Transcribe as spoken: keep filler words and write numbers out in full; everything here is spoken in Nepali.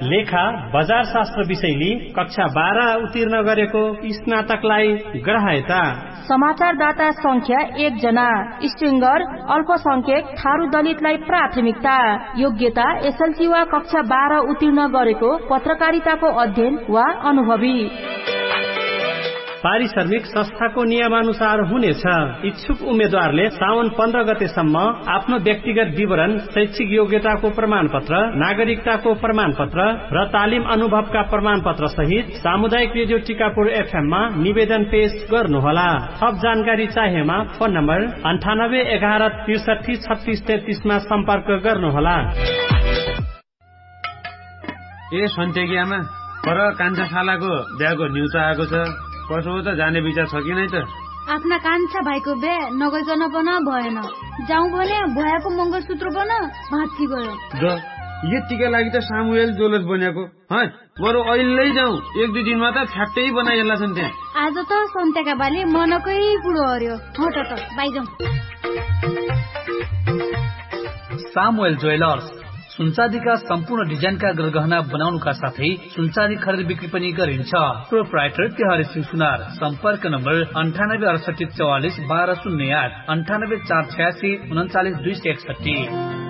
लेखा बजार शास्त्र विषय लिई कक्षा बाह्र उत्तीर्ण गरेको स्नातकलाई ग्राह्यता। समाचारदाता संख्या एक जना, स्ट्रिङ्गर अल्पसंख्यक थारू दलितलाई प्राथमिकता। योग्यता एसएलसी वा कक्षा बाह्र उत्तीर्ण गरेको, पत्रकारिताको अध्ययन वा अनुभवी। पारिश्रमिक संस्थाको नियमानुसार हुनेछ। इच्छुक उम्मेद्वारले साउन पन्ध्र गतेसम्म आफ्नो व्यक्तिगत विवरण, शैक्षिक योग्यताको प्रमाण पत्र, नागरिकताको प्रमाण पत्र र तालिम अनुभवका प्रमाण पत्र सहित सामुदायिक रेडियो टिकापुर एफएम मा निवेदन पेश गर्नुहोला। थप जानकारी चाहिएमा फोन नम्बर अन्ठानब्बे एघार त्रिसठी छत्तीस तेत्तीस मा सम्पर्क गर्नुहोला। ए सन्तेकीयामा पर कान्छा शालाको बिहाको न्युज आएको छ। कसो हो त, जाने विचार छ कि नै त? आफ्ना कान्छा भाइको बे नगइकन पन भएन। जाउँ भने भयाको मंगलसूत्र पन भाँच्ची गयो। द यतिका लागि त सामुएल जोलस बनेको। है बरु अहिले जाउँ, एक दुई दिनमा त छ्याट्टै बनाइएला छन् त्यहाँ। आज त सन्तेका बाले मनकै कुरो हर्यो। हट त बाइ जाउँ। सामुएल ज्वेलर्स सुनचाँदीका सम्पूर्ण डिजाइनका गरगहना बनाउनुका साथै सुनचाँदी खरिद बिक्री पनि गरिन्छ। प्रोप्राइटर तिहारी सिंह सुनार। सम्पर्क नम्बर अन्ठानब्बे अडसठी चौवालिस बाह्र शून्य आठ, अन्ठानब्बे चार छयासी उन्चालिस दुई सय एकसठी।